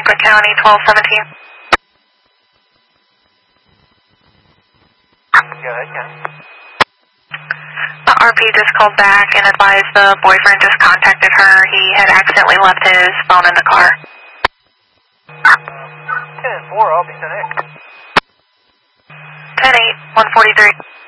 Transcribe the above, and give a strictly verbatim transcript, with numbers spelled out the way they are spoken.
Suffolk County, twelve seventeen. Go ahead, Ken. The R P just called back and advised the boyfriend just contacted her. He had accidentally left his phone in the car. ten and four, I'll be ten eight. ten eight, one forty-three.